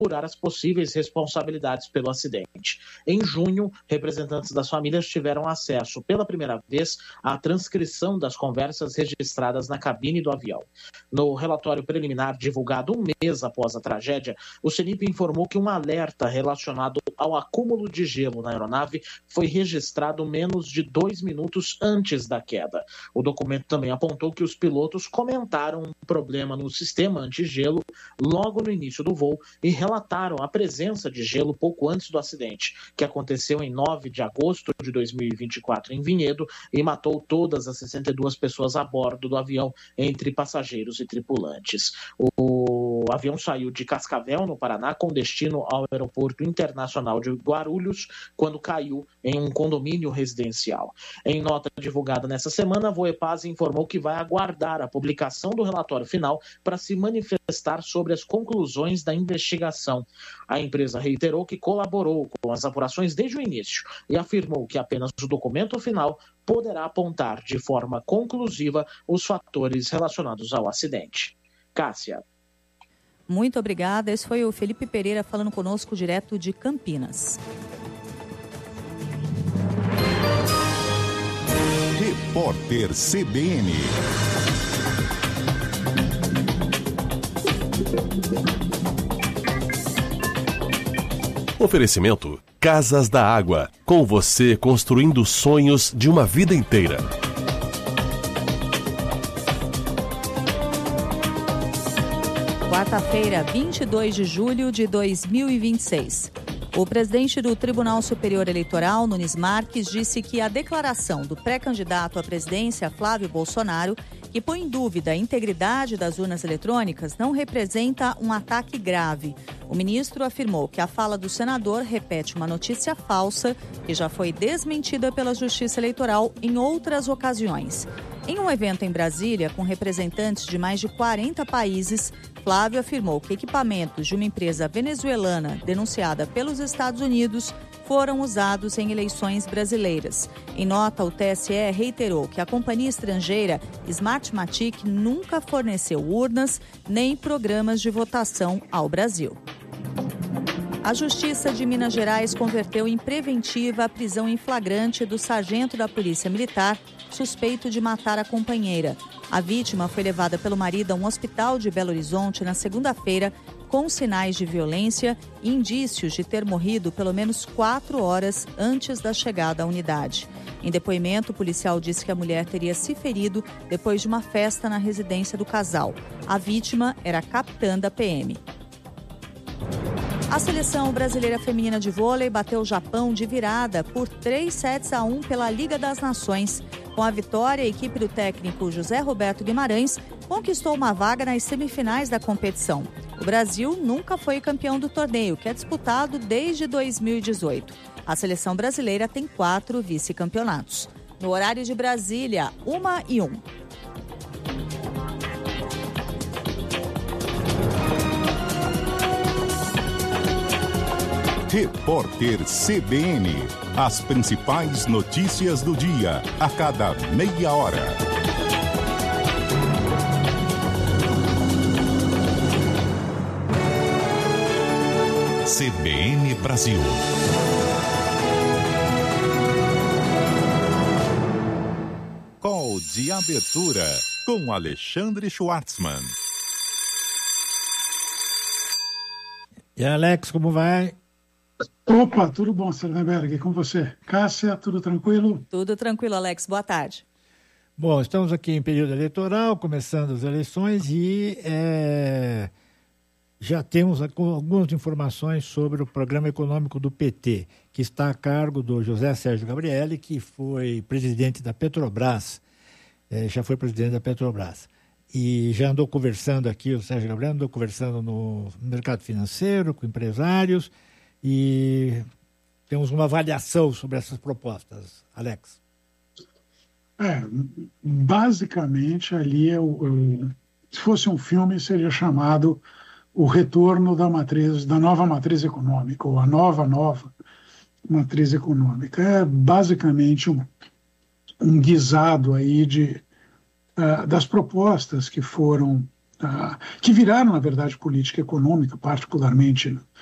apurar as possíveis responsabilidades pelo acidente. Em junho, representantes das famílias tiveram acesso pela primeira vez à transcrição das conversas registradas na cabine do avião. No relatório preliminar divulgado um mês após a tragédia, o CENIP informou que um alerta relacionado ao acúmulo de gelo na aeronave foi registrado menos de 2 minutos antes da queda. O documento também apontou que os pilotos comentaram um problema no sistema antigelo logo no início do voo e relataram a presença de gelo pouco antes do acidente, que aconteceu em 9 de agosto de 2024 em Vinhedo e matou todas as 62 pessoas a bordo do avião, entre passageiros e tripulantes. O avião saiu de Cascavel, no Paraná, com destino ao Aeroporto Internacional de Guarulhos, quando caiu em um condomínio residencial. Em nota divulgada nessa semana, a Voepaz informou que vai aguardar a publicação do relatório final para se manifestar sobre as conclusões da investigação. A empresa reiterou que colaborou com as apurações desde o início e afirmou que apenas o documento final poderá apontar de forma conclusiva os fatores relacionados ao acidente. Cássia. Muito obrigada. Esse foi o Felipe Pereira falando conosco direto de Campinas. Repórter CBN. Oferecimento Casas da Água, com você construindo sonhos de uma vida inteira. Quarta-feira, 22 de julho de 2026. O presidente do Tribunal Superior Eleitoral, Nunes Marques, disse que a declaração do pré-candidato à presidência, Flávio Bolsonaro, que põe em dúvida a integridade das urnas eletrônicas, não representa um ataque grave. O ministro afirmou que a fala do senador repete uma notícia falsa que já foi desmentida pela Justiça Eleitoral em outras ocasiões. Em um evento em Brasília, com representantes de mais de 40 países, Flávio afirmou que equipamentos de uma empresa venezuelana denunciada pelos Estados Unidos foram usados em eleições brasileiras. Em nota, o TSE reiterou que a companhia estrangeira Smartmatic nunca forneceu urnas nem programas de votação ao Brasil. A Justiça de Minas Gerais converteu em preventiva a prisão em flagrante do sargento da Polícia Militar, suspeito de matar a companheira. A vítima foi levada pelo marido a um hospital de Belo Horizonte na segunda-feira, com sinais de violência e indícios de ter morrido pelo menos 4 horas antes da chegada à unidade. Em depoimento, o policial disse que a mulher teria se ferido depois de uma festa na residência do casal. A vítima era capitã da PM. A seleção brasileira feminina de vôlei bateu o Japão de virada por 3-1 pela Liga das Nações. Com a vitória, a equipe do técnico José Roberto Guimarães conquistou uma vaga nas semifinais da competição. O Brasil nunca foi campeão do torneio, que é disputado desde 2018. A seleção brasileira tem 4 vice-campeonatos. No horário de Brasília, 1h01. Repórter CBN. As principais notícias do dia, a cada meia hora. CBN Brasil. Call de abertura com Alexandre Schwartzman. E Alex, como vai? Opa, tudo bom, Serneberg, com você? Cássia, tudo tranquilo? Tudo tranquilo, Alex. Boa tarde. Bom, estamos aqui em período eleitoral, começando as eleições e já temos algumas informações sobre o programa econômico do PT, que está a cargo do José Sérgio Gabrielli, que foi presidente da Petrobras, já foi presidente da Petrobras. E já andou conversando aqui, o Sérgio Gabrielli andou conversando no mercado financeiro, com empresários, e temos uma avaliação sobre essas propostas. Alex. Basicamente, ali, se fosse um filme, seria chamado O Retorno da Nova Matriz Econômica, ou a Nova Matriz Econômica. É basicamente um guisado aí das propostas que foram que viraram, na verdade, política econômica, particularmente